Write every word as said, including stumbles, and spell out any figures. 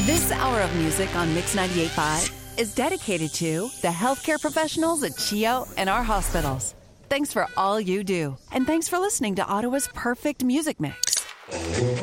This hour of music on Mix ninety-eight point five is dedicated to the healthcare professionals at CHEO and our hospitals. Thanks for all you do, and thanks for listening to Ottawa's perfect music mix.